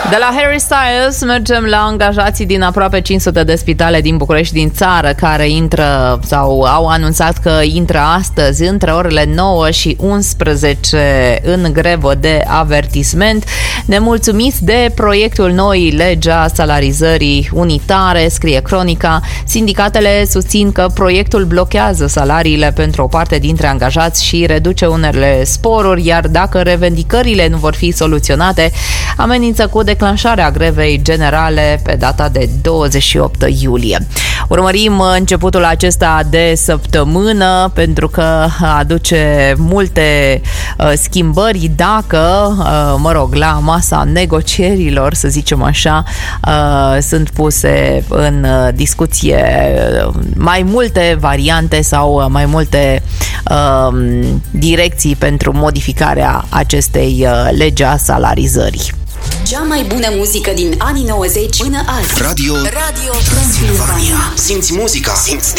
De la Harry Styles mergem la angajații din aproape 500 de spitale din București, din țară, care intră sau au anunțat că intră astăzi între orele 9 și 11 în grevă de avertisment. Nemulțumiți de proiectul noii legea salarizării unitare, scrie Cronica, sindicatele susțin că proiectul blochează salariile pentru o parte dintre angajați și reduce unele sporuri, iar dacă revendicările nu vor fi soluționate, amenință cu declanșarea grevei generale pe data de 28 iulie. Urmărim începutul acesta de săptămână pentru că aduce multe schimbări dacă, la masa negocierilor, să zicem așa, sunt puse în discuție mai multe variante sau mai multe direcții pentru modificarea acestei legi a salarizării. Cea mai bună muzică din anii 90 până azi. Radio Transilvania. Simți muzica. Simți